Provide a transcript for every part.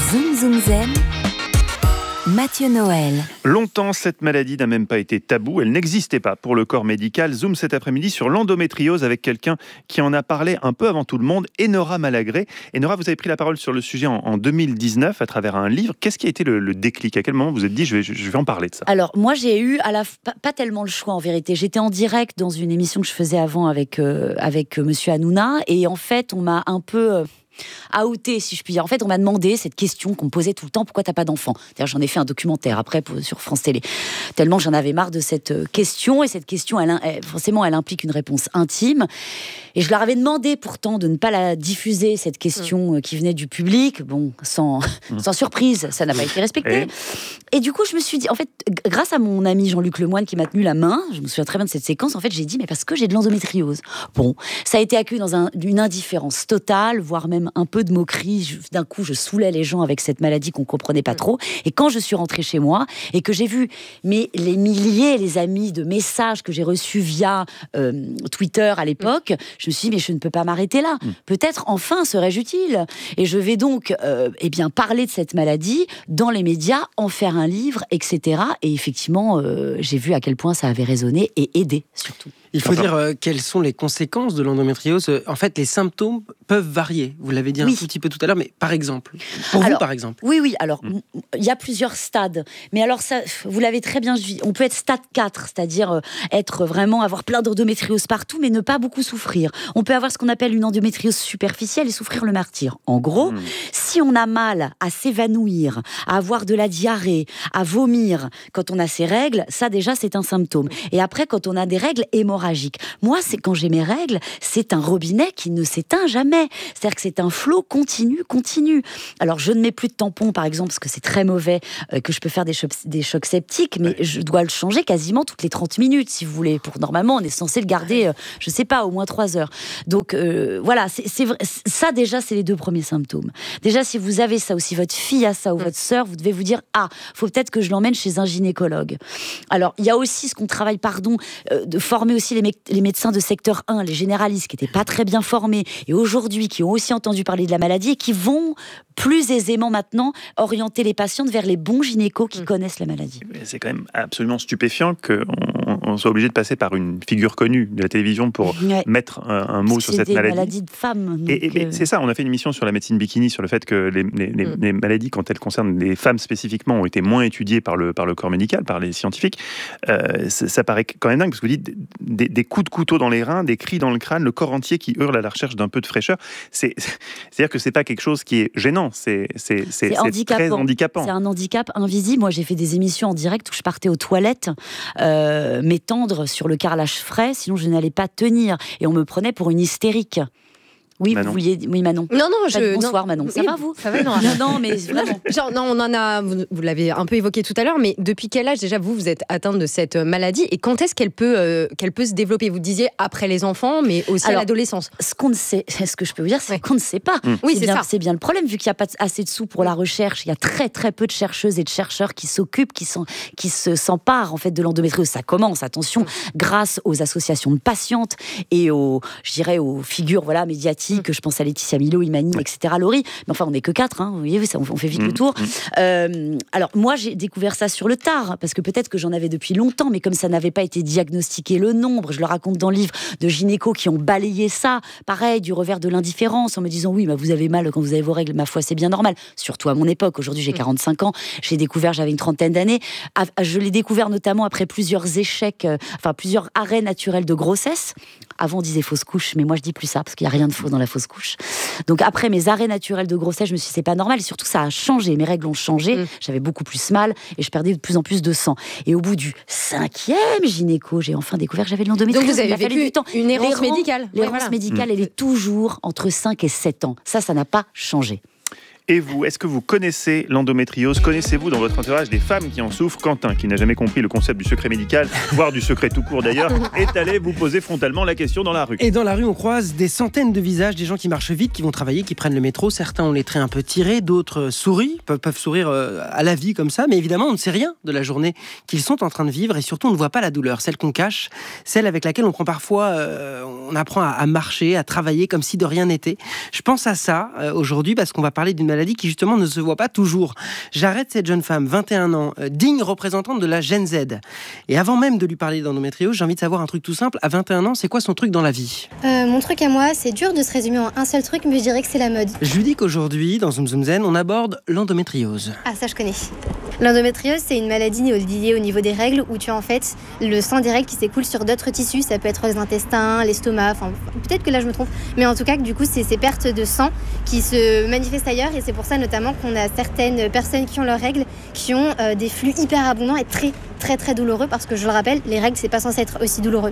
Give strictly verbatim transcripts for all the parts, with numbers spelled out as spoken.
Zoom Zoom Zen, Mathieu Noël. Longtemps, cette maladie n'a même pas été taboue. Elle n'existait pas pour le corps médical. Zoom cet après-midi sur l'endométriose avec quelqu'un qui en a parlé un peu avant tout le monde, Enora Malagré. Enora, vous avez pris la parole sur le sujet en, en deux mille dix-neuf à travers un livre. Qu'est-ce qui a été le, le déclic ? À quel moment vous vous êtes dit, je vais, je, je vais en parler de ça ? Alors, moi, j'ai eu à la, pas, pas tellement le choix en vérité. J'étais en direct dans une émission que je faisais avant avec, euh, avec euh, Monsieur Hanouna. Et en fait, on m'a un peu... Euh, outé, si je puis dire. En fait, on m'a demandé cette question qu'on me posait tout le temps, pourquoi t'as pas d'enfant ? D'ailleurs, j'en ai fait un documentaire après pour, sur France Télé. Tellement j'en avais marre de cette question, et cette question, elle, elle, forcément, elle implique une réponse intime. Et je leur avais demandé pourtant de ne pas la diffuser, cette question mmh. qui venait du public. Bon, sans, mmh. sans surprise, ça n'a pas été respecté. Et... et du coup, je me suis dit, en fait, grâce à mon ami Jean-Luc Lemoyne qui m'a tenu la main, je me souviens très bien de cette séquence, en fait, j'ai dit, mais parce que j'ai de l'endométriose. Bon, ça a été accueilli dans un, une indifférence totale, voire même un peu de moquerie. Je, d'un coup, je saoulais les gens avec cette maladie qu'on comprenait pas trop. Et quand je suis rentrée chez moi et que j'ai vu mais les milliers, les amis de messages que j'ai reçus via euh, Twitter à l'époque, je me suis dit, mais je ne peux pas m'arrêter là. Mm. Peut-être, enfin, serais-je utile. Et je vais donc euh, eh bien, parler de cette maladie dans les médias, en faire un livre, et cetera. Et effectivement, euh, j'ai vu à quel point ça avait résonné et aidé, surtout. Il faut dire euh, quelles sont les conséquences de l'endométriose. En fait, les symptômes peuvent varier. Vous l'avez dit oui. un tout petit peu tout à l'heure, mais par exemple, pour alors, vous, par exemple. Oui, oui. Alors, il mm. y a plusieurs stades. Mais alors, ça, vous l'avez très bien dit. On peut être stade quatre, c'est-à-dire euh, être vraiment, avoir plein d'endométriose partout, mais ne pas beaucoup souffrir. On peut avoir ce qu'on appelle une endométriose superficielle et souffrir le martyre. En gros, mm. si on a mal à s'évanouir, à avoir de la diarrhée, à vomir quand on a ses règles, ça déjà, c'est un symptôme. Et après, quand on a des règles hémorragiques, moi, c'est quand j'ai mes règles, c'est un robinet qui ne s'éteint jamais. C'est-à-dire que c'est un flot continu, continu. Alors, je ne mets plus de tampons, par exemple, parce que c'est très mauvais, euh, que je peux faire des chocs, des chocs septiques, mais je dois le changer quasiment toutes les trente minutes, si vous voulez. Pour, normalement, on est censé le garder, euh, je ne sais pas, au moins trois heures. Donc, euh, voilà, c'est, c'est vrai, ça déjà, c'est les deux premiers symptômes. Déjà, si vous avez ça, ou si votre fille a ça, ou votre sœur, vous devez vous dire, ah, il faut peut-être que je l'emmène chez un gynécologue. Alors, il y a aussi ce qu'on travaille, pardon, euh, de former aussi les, mé- les médecins de secteur un, les généralistes qui n'étaient pas très bien formés, et aujourd'hui qui ont aussi entendu parler de la maladie et qui vont plus aisément maintenant orienter les patientes vers les bons gynécos qui mmh. connaissent la maladie. C'est quand même absolument stupéfiant qu'on on soit obligé de passer par une figure connue de la télévision pour ouais. mettre un, un mot sur cette maladie. C'est des maladies de femmes. Et, et, euh... C'est ça, on a fait une émission sur la médecine bikini, sur le fait que les, les, les, mmh. les maladies, quand elles concernent les femmes spécifiquement, ont été moins étudiées par le, par le corps médical, par les scientifiques. Euh, ça, ça paraît quand même dingue, parce que vous dites des, des coups de couteau dans les reins, des cris dans le crâne, le corps entier qui hurle à la recherche d'un peu de fraîcheur. C'est, c'est-à-dire que c'est pas quelque chose qui est gênant, c'est, c'est, c'est, c'est, c'est très handicapant. C'est un handicap invisible. Moi, j'ai fait des émissions en direct où je partais aux toilettes euh, m'étendre sur le carrelage frais, sinon je n'allais pas tenir. Et on me prenait pour une hystérique. Oui, Manon. vous vouliez... Oui, Manon. Non, non, je... Bonsoir, non. Manon. Ça oui, va, vous ? Ça va, non. Non, non, mais vraiment. Genre, non, on en a... Vous, vous l'avez un peu évoqué tout à l'heure, mais depuis quel âge, déjà, vous, vous êtes atteinte de cette maladie ? Et quand est-ce qu'elle peut, euh, qu'elle peut se développer ? Vous disiez après les enfants, mais aussi Alors, à l'adolescence. Ce qu'on ne sait... Ce que je peux vous dire, c'est ouais. qu'on ne sait pas. Mmh. Oui, c'est, c'est bien, ça. C'est bien le problème, vu qu'il n'y a pas assez de sous pour la recherche. Il y a très, très peu de chercheuses et de chercheurs qui s'occupent, qui, sont, qui se, s'emparent, en fait, de l'endométriose. Ça commence, attention, mmh. grâce aux associations de patientes et aux, je dirais, aux figures voilà, médiatiques. Mmh. Je pense à Laetitia Milo, Imani, ouais. et cetera. Laurie. Mais enfin, on n'est que quatre, hein, vous voyez, ça, on fait vite mmh, le tour. Mmh. Euh, alors, moi, j'ai découvert ça sur le tard, parce que peut-être que j'en avais depuis longtemps, mais comme ça n'avait pas été diagnostiqué le nombre, je le raconte dans le livre, de gynécos qui ont balayé ça, pareil, du revers de l'indifférence, en me disant, oui, bah, vous avez mal quand vous avez vos règles, ma foi, c'est bien normal. Surtout à mon époque. Aujourd'hui, j'ai quarante-cinq ans. J'ai découvert, j'avais une trentaine d'années. Je l'ai découvert notamment après plusieurs échecs, euh, enfin, plusieurs arrêts naturels de grossesse. Avant, on disait fausse couche, mais moi, je dis plus ça, parce qu'il n'y a rien de faux dans la fausse couche. Donc, après mes arrêts naturels de grossesse, je me suis dit, c'est pas normal. Et surtout, ça a changé. Mes règles ont changé. Mmh. J'avais beaucoup plus mal et je perdais de plus en plus de sang. Et au bout du cinquième gynéco, j'ai enfin découvert que j'avais de l'endométriose. Donc, vous avez vécu du temps. Une errance L'errance médicale. L'errance ouais, voilà. médicale, mmh. elle est toujours entre cinq et sept ans. Ça, ça n'a pas changé. Et vous, est-ce que vous connaissez l'endométriose ? Connaissez-vous dans votre entourage des femmes qui en souffrent ? Quentin, qui n'a jamais compris le concept du secret médical, voire du secret tout court d'ailleurs, est allé vous poser frontalement la question dans la rue. Et dans la rue, on croise des centaines de visages, des gens qui marchent vite, qui vont travailler, qui prennent le métro. Certains ont les traits un peu tirés, d'autres sourient, peuvent, peuvent sourire à la vie comme ça. Mais évidemment, on ne sait rien de la journée qu'ils sont en train de vivre. Et surtout, on ne voit pas la douleur, celle qu'on cache, celle avec laquelle on prend parfois, euh, on apprend à, à marcher, à travailler comme si de rien n'était. Je pense à ça euh, aujourd'hui parce qu'on va parler d'une maladie maladie qui justement ne se voit pas toujours. J'arrête cette jeune femme, vingt et un ans, euh, digne représentante de la Gen Z. Et avant même de lui parler d'endométriose, j'ai envie de savoir un truc tout simple. À vingt et un ans, c'est quoi son truc dans la vie ? euh, Mon truc à moi, c'est dur de se résumer en un seul truc, mais je dirais que c'est la mode. Je lui dis qu'aujourd'hui, dans Zoom Zoom Zen, on aborde l'endométriose. Ah, ça je connais. L'endométriose, c'est une maladie liée au niveau des règles où tu as en fait le sang des règles qui s'écoule sur d'autres tissus. Ça peut être les intestins, l'estomac, enfin peut-être que là je me trompe, mais en tout cas que du coup c'est ces pertes de sang qui se manifestent ailleurs et c'est pour ça notamment qu'on a certaines personnes qui ont leurs règles qui ont euh, des flux hyper abondants et très très très douloureux parce que je le rappelle, les règles c'est pas censé être aussi douloureux.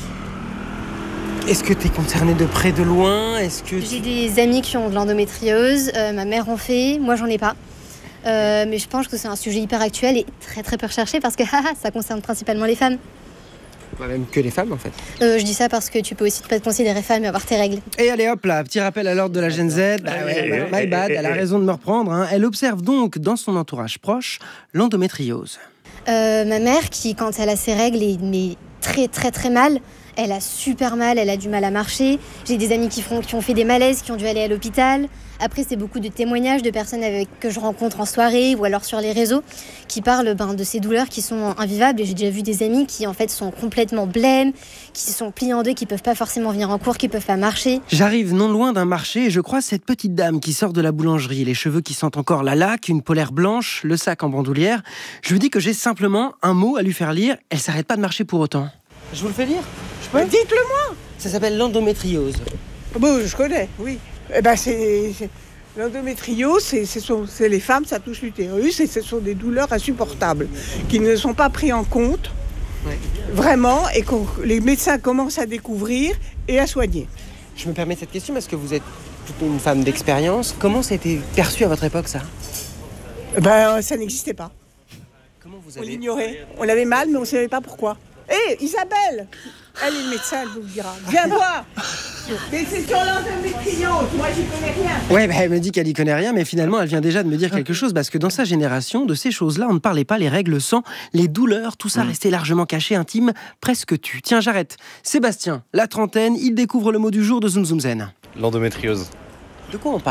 Est-ce que tu es concernée de près, de loin ? Est-ce que J'ai des amis qui ont de l'endométriose, euh, ma mère en fait, moi j'en ai pas. Euh, mais je pense que c'est un sujet hyper actuel et très très peu recherché parce que haha, ça concerne principalement les femmes. Bah, même que les femmes en fait. Euh, je dis ça parce que tu peux aussi pas te considérer femme et avoir tes règles. Et allez hop là, petit rappel à l'ordre de la Gen Z. Bah ouais, bah, my bad, elle a raison de me reprendre. Hein. Elle observe donc dans son entourage proche l'endométriose. Euh, ma mère qui, quand elle a ses règles, est mais très très très mal. Elle a super mal, elle a du mal à marcher. J'ai des amis qui, font, qui ont fait des malaises, qui ont dû aller à l'hôpital. Après, c'est beaucoup de témoignages de personnes avec, que je rencontre en soirée ou alors sur les réseaux qui parlent ben, de ces douleurs qui sont invivables. Et j'ai déjà vu des amis qui en fait sont complètement blêmes, qui se sont pliés en deux, qui peuvent pas forcément venir en cours, qui peuvent pas marcher. J'arrive non loin d'un marché et je croise cette petite dame qui sort de la boulangerie, les cheveux qui sentent encore la laque, une polaire blanche, le sac en bandoulière. Je lui dis que j'ai simplement un mot à lui faire lire. Elle s'arrête pas de marcher pour autant. Je vous le fais lire ? Je peux ? Dites-le-moi. Ça s'appelle l'endométriose. Bon, je connais, oui. Eh ben, c'est, c'est... L'endométriose, c'est, c'est, sont, c'est les femmes, ça touche l'utérus et ce sont des douleurs insupportables qui ne sont pas prises en compte, ouais. Vraiment, et que les médecins commencent à découvrir et à soigner. Je me permets cette question parce que vous êtes plutôt une femme d'expérience. Comment ça a été perçu à votre époque, ça ? Eh ben, ça n'existait pas. Comment vous avez... avez... On l'ignorait. On l'avait mal, mais on ne savait pas pourquoi. Hé, hey, Isabelle, elle est le médecin, elle vous le dira. Viens voir. Mais c'est sur l'endométriose, moi j'y connais rien. Ouais, bah, elle me dit qu'elle y connaît rien, mais finalement elle vient déjà de me dire quelque chose, parce que dans sa génération, de ces choses-là, on ne parlait pas, les règles, le sang, les douleurs, tout ça mmh. restait largement caché, intime, presque tu. Tiens, j'arrête. Sébastien, la trentaine, il découvre le mot du jour de Zoom Zoom Zen. L'endométriose. De quoi on parle ?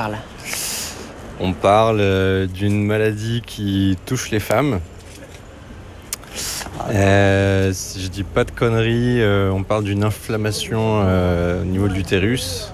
On parle euh, d'une maladie qui touche les femmes. Euh, si je dis pas de conneries, euh, on parle d'une inflammation euh, au niveau de l'utérus.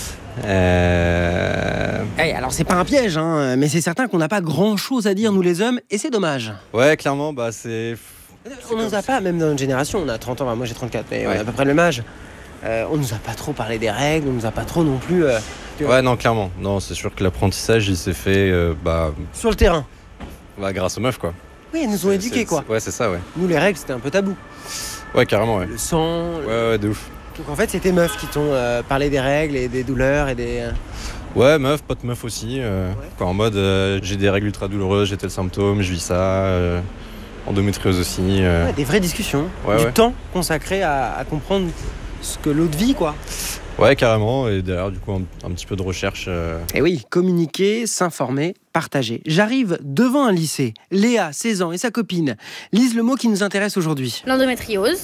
Euh... Hey, alors c'est pas un piège, hein, mais c'est certain qu'on n'a pas grand-chose à dire nous les hommes, et c'est dommage. Ouais, clairement, bah c'est. On nous a pas, même dans notre génération, on a trente ans, bah, moi j'ai trente-quatre, mais ouais. On a à peu près le même âge. Euh, on nous a pas trop parlé des règles, on nous a pas trop non plus. Euh, ouais, non, clairement. Non, c'est sûr que l'apprentissage, il s'est fait, euh, bah. Sur le terrain. Bah, grâce aux meufs, quoi. Oui, elles nous ont éduqués, quoi. Ouais, c'est ça, ouais. Nous, les règles, c'était un peu tabou. Ouais, carrément, ouais. Le sang. Ouais, le... ouais, de ouf. Donc en fait, c'était meufs qui t'ont euh, parlé des règles et des douleurs et des. Euh... Ouais, meuf, pote meuf aussi. Euh, ouais. Quoi, en mode, euh, j'ai des règles ultra douloureuses, j'ai tel symptôme, je vis ça. Euh, endométriose aussi. Euh... Ouais, des vraies discussions. Ouais, du ouais. temps consacré à, à comprendre ce que l'autre vit, quoi. Ouais, carrément. Et derrière, du coup, un, un petit peu de recherche. Euh... Et oui, communiquer, s'informer, partager. J'arrive devant un lycée. Léa, seize ans, et sa copine lisent le mot qui nous intéresse aujourd'hui. L'endométriose.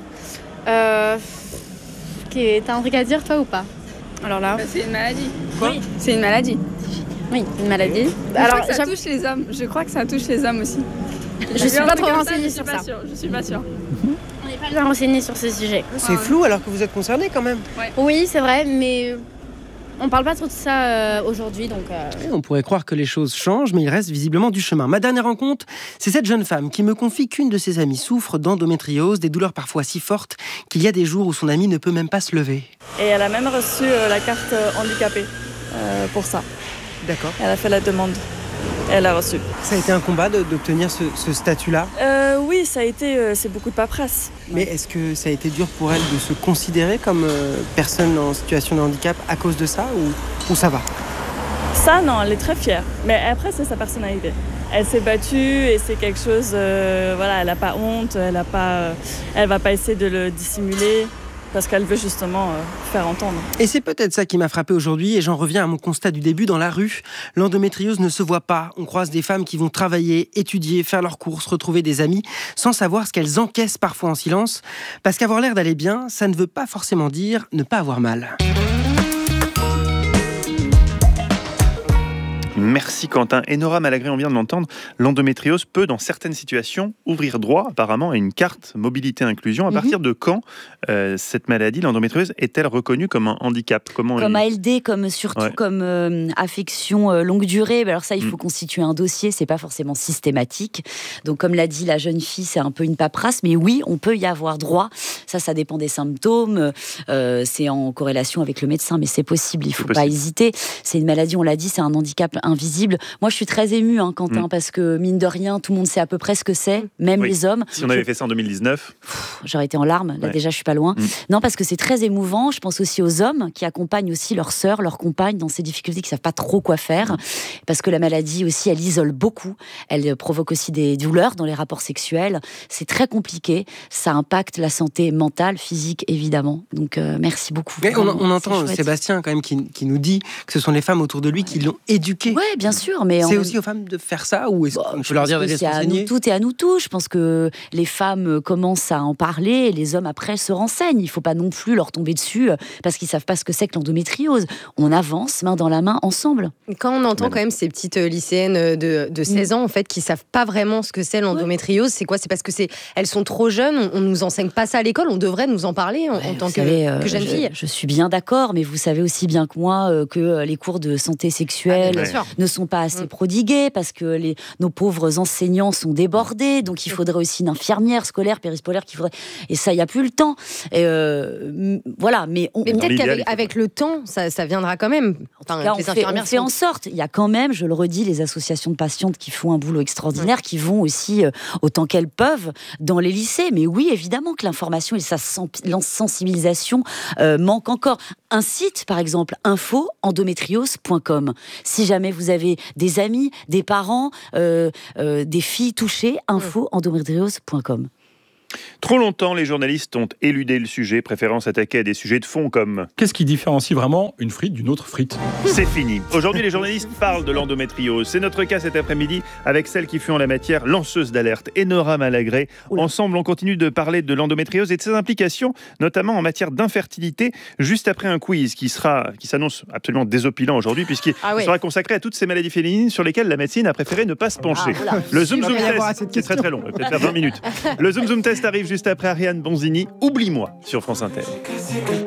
Euh... T'as un truc à dire, toi, ou pas? Alors là... Bah, c'est une maladie. Quoi? Oui, c'est une maladie. Oui, une maladie. Je Alors, crois que ça touche les hommes. Je crois que ça touche les hommes aussi. Je, je suis pas trop renseignée sur ça. Sûre, je suis pas sûre. On n'est pas bien renseignés sur ce sujet. C'est flou alors que vous êtes concernés quand même. Ouais. Oui, c'est vrai, mais on parle pas trop de ça euh, aujourd'hui, donc... Euh... On pourrait croire que les choses changent, mais il reste visiblement du chemin. Ma dernière rencontre, c'est cette jeune femme qui me confie qu'une de ses amies souffre d'endométriose, des douleurs parfois si fortes qu'il y a des jours où son amie ne peut même pas se lever. Et elle a même reçu euh, la carte euh, handicapée euh, pour ça. D'accord. Elle a fait la demande. Elle a reçu. Ça a été un combat de, d'obtenir ce, ce statut-là euh, Oui, ça a été, euh, c'est beaucoup de paperasse. Mais est-ce que ça a été dur pour elle de se considérer comme euh, personne en situation de handicap à cause de ça ou, ou ça va? Ça, non, elle est très fière. Mais après, c'est sa personnalité. Elle s'est battue et c'est quelque chose... Euh, voilà, elle n'a pas honte, elle a pas, euh, elle va pas essayer de le dissimuler. Parce qu'elle veut justement euh, faire entendre. Et c'est peut-être ça qui m'a frappé aujourd'hui, et j'en reviens à mon constat du début dans la rue. L'endométriose ne se voit pas. On croise des femmes qui vont travailler, étudier, faire leurs courses, retrouver des amis, sans savoir ce qu'elles encaissent parfois en silence. Parce qu'avoir l'air d'aller bien, ça ne veut pas forcément dire ne pas avoir mal. Merci Quentin. Et Nora Malagré, on vient de l'entendre, l'endométriose peut, dans certaines situations, ouvrir droit apparemment à une carte mobilité-inclusion. À Mhm. partir de quand euh, cette maladie, l'endométriose, est-elle reconnue comme un handicap? Comment Comme il- A L D, comme surtout Ouais. comme euh, affection euh, longue durée. Ben alors ça, il faut Mm. constituer un dossier, c'est pas forcément systématique. Donc comme l'a dit la jeune fille, c'est un peu une paperasse, mais oui, on peut y avoir droit. Ça, ça dépend des symptômes. Euh, c'est en corrélation avec le médecin, mais c'est possible. Il faut pas possible. hésiter. C'est une maladie, on l'a dit, c'est un handicap invisible. Moi, je suis très émue, hein, Quentin, Mm. parce que mine de rien, tout le monde sait à peu près ce que c'est, même Oui. les hommes. Si on avait fait ça en deux mille dix-neuf, J'aurais été en larmes, là Ouais. déjà je suis pas loin. Mm. Non, parce que c'est très émouvant. Je pense aussi aux hommes qui accompagnent aussi leurs sœurs, leurs compagnes dans ces difficultés, qui savent pas trop quoi faire. Parce que la maladie aussi, elle isole beaucoup. Elle provoque aussi des douleurs dans les rapports sexuels. C'est très compliqué. Ça impacte la santé mentale, physique évidemment. Donc euh, merci beaucoup. Mais on, Vraiment, on c'est entend chouette. Sébastien quand même qui, qui nous dit que ce sont les femmes autour de lui qui l'ont éduqué. Ouais, bien sûr, mais en C'est même- aussi aux femmes de faire ça ou est-ce qu'on Je peut leur pense dire que d'aller se c'est à nous renseigner? toutes et à nous tous. Je pense que les femmes euh, commencent à en parler et les hommes après se renseignent. Il ne faut pas non plus leur tomber dessus euh, parce qu'ils ne savent pas ce que c'est que l'endométriose. On avance main dans la main ensemble. Quand on entend quand même ces petites euh, lycéennes euh, de, de seize ans en fait qui savent pas vraiment ce que c'est l'endométriose, c'est quoi? C'est parce que c'est elles sont trop jeunes, on, on nous enseigne pas ça à l'école, on devrait nous en parler en, en tant Vous que, savez, euh, que jeune je, fille. je suis bien d'accord, mais vous savez aussi bien que moi euh, que euh, les cours de santé sexuelle Ah, bien sûr. ne sont pas assez Mm. prodigués parce que les, nos pauvres enseignants sont débordés. Donc il faudrait aussi une infirmière scolaire, périscolaire qui faudrait. Et ça, il n'y a plus le temps. Et euh, m- voilà, mais on, Mais on- peut-être l'idéal, qu'avec il faut avec le temps, ça, ça viendra quand même. Enfin, Là, on les fait, on infirmières fait sont- en sorte. Il y a quand même, je le redis, les associations de patientes qui font un boulot extraordinaire, qui vont aussi, euh, autant qu'elles peuvent, dans les lycées. Mais oui, évidemment que l'information et sa sen- la sensibilisation euh, manquent encore. Un site, par exemple, info endométriose point com. Si jamais vous avez des amis, des parents, euh, euh, des filles touchées, info endométriose point com. trop longtemps, les journalistes ont éludé le sujet, préférant s'attaquer à des sujets de fond comme Qu'est-ce qui différencie vraiment une frite d'une autre frite? c'est fini. Aujourd'hui, les journalistes parlent de l'endométriose. C'est notre cas cet après-midi avec celle qui fut en la matière lanceuse d'alerte, Nora Malagré. Ensemble, on continue de parler de l'endométriose et de ses implications, notamment en matière d'infertilité, juste après un quiz qui sera, qui s'annonce absolument désopilant aujourd'hui, puisqu'il Ah ouais. sera consacré à toutes ces maladies féminines sur lesquelles la médecine a préféré ne pas se pencher. Ah, voilà. Le Zoom Il va Zoom pas y avoir Test, assez de qui est très questions. très long, peut-être faire vingt minutes. Le Zoom Zoom Test arrive juste après Ariane Bonzini. Oublie-moi sur France Inter.